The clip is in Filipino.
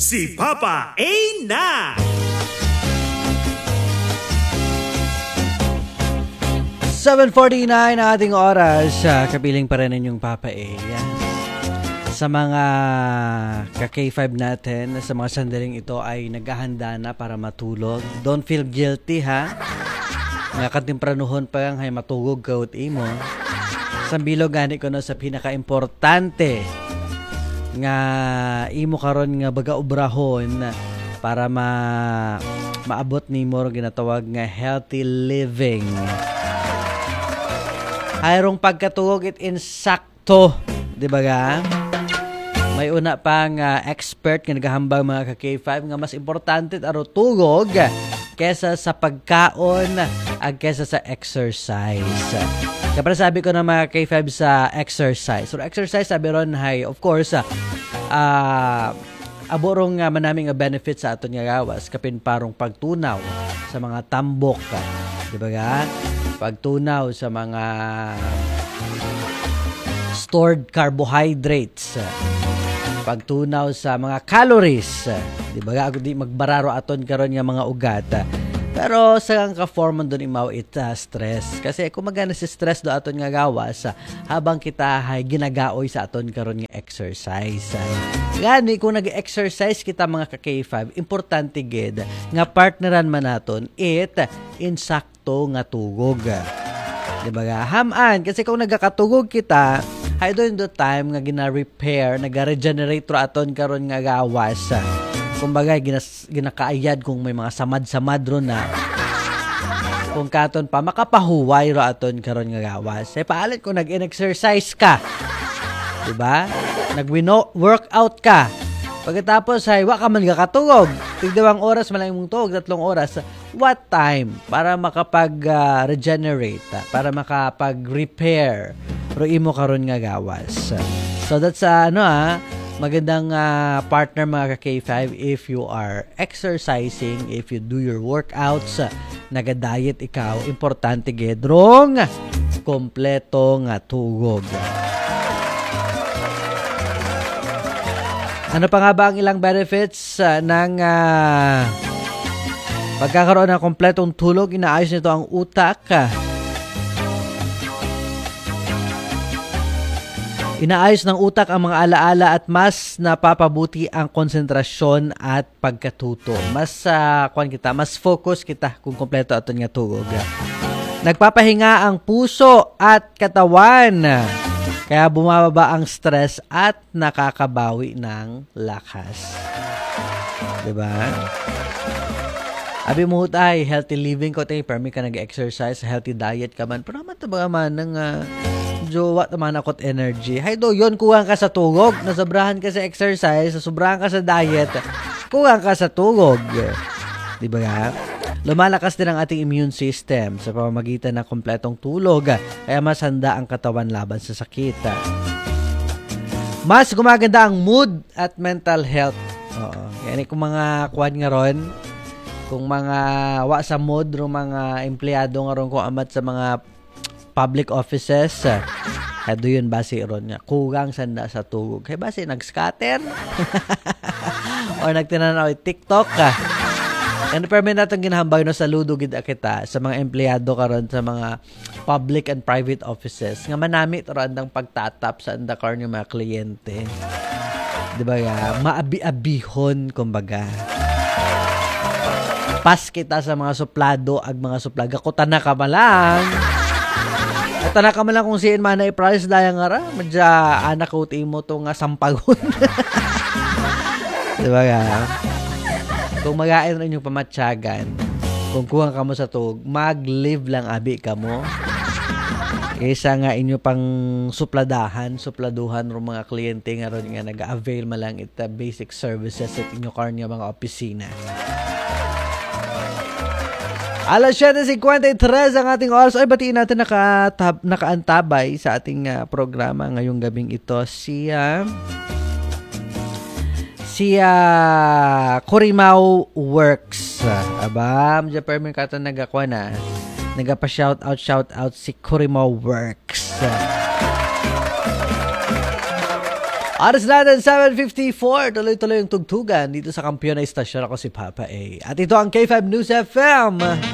Si Papa A na! 7:49 ang ating oras. Kapiling pa rin inyong Papa A. Sa mga ka-K5 natin, sa mga sandaling ito ay naghahanda na para matulog. Don't feel guilty, ha? Nga katimpranuhon pa yang hay matugog ka ut imo. Sambilog gani ko na sa pinaka-importante nga imo karon nga baga obrahon para maabot nimo ginatawag nga healthy living. Hayrong pagkatugog it insakto, di ba ga? May una pang expert nga naghahambang mga ka-K5 nga mas importante aro tugog kesa sa pagkaon ag kesa sa exercise. Kapag sabi ko na mga K5 sa exercise. So exercise sabi ron hay of course aborong manaming benefit sa aton nga gawas kapin parong pagtunaw sa mga tambok, di ba ga? Pagtunaw sa mga stored carbohydrates, pagtunaw sa mga calories, di ba ako di magbararo aton karon nga mga ugat. Pero sa ang ka-form doon imaw stress. Kasi kung magana si stress do aton nga gawas habang kita hay ginagaoy sa aton karon nga exercise. Gani kung nag-exercise kita mga ka-K5, importante gid nga partneran man naton it insakto nga tugog. Di ba ga? Haman kasi kung nagakatugog kita, hay doon do time nga gina-repair, nag-regenerate ro aton karon nga gawas. Kumbaga ginakaayad kung may mga samad-samad ro na. Kung katon pa makapahuway ro aton karon nga gawas. Paalit kung nag-exercise ka. 'Di ba? Nag-workout ka. Pagkatapos ay wa ka man gakatugog. Tig-2 oras man lang imong tugog, 3 oras. What time para makapag-regenerate, para makapag-repair ro imo karon nga gawas. So that's magandang partner mga ka-K5 if you are exercising, if you do your workouts, naga-diet ikaw, importante gedrong kompleto nga tugog. Ano pa nga ba ang ilang benefits ng pagkakaroon ng kompletong tulog? Inaayos nito ang utak. Inaayos ng utak ang mga alaala at mas napapabuti ang konsentrasyon at pagkatuto. Mas mas focus kita kung kompleto aton nga tugog. Nagpapahinga ang puso at katawan. Kaya bumababa ang stress at nakakabawi ng lakas. 'Di ba? Abi mo tay healthy living ko tay permi ka nag-exercise, healthy diet ka man. Pero naman tabaga man ng jowa naman akot energy. Hay do, yon kuwang ka sa tugog. Nasobrahan ka sa exercise, nasobrahan ka sa diet, kuwang ka sa tugog. Di ba nga? Lumalakas din ang ating immune system sa pamamagitan ng kompletong tulog. Kaya mas handa ang katawan laban sa sakit. Mas gumaganda ang mood at mental health. Oo. Yan kung mga kuwan nga ron, kung mga wa sa mood, mga empleyado nga ron kung amat sa mga public offices, do yun base ron nga kugang sanda sa tugog. Kaya base nag-scatter or nagtinanaw TikTok and permit natong ginahambay no saludo gid kita sa mga empleyado karon sa mga public and private offices nga manami to randang pagtatap sa anda karon ng mga kliyente. Di ba ya? Maabi-abihon kumbaga. Pas kita sa mga suplado ag mga suplaga ko tanaka malang. At tanaka malang kung siin man na i-price dayang nga ra, madya anak ko mo to nga sampagon. Di ba ga? Kung magain rin yung pamatsyagan, kung kuha ka mo sa tug, mag-live lang abi ka mo. Kaysa nga inyo pang supladuhan ro mga kliyente nga ron nga nag-avail malang ita basic services at inyo karon nga mga opisina. Alas 7:53 ang ating oras. Ay, batiin natin nakaantabay sa ating programa ngayong gabing ito si Corimao Works. Aba, medyo permin ka ito nagakwa na. Nagapa-shout out si Corimao Works. Oras natin, 7:54. Tuloy-tuloy yung tugtugan dito sa Kampiyon na Istasyon. Ako si Papa A. At ito ang K5 News FM.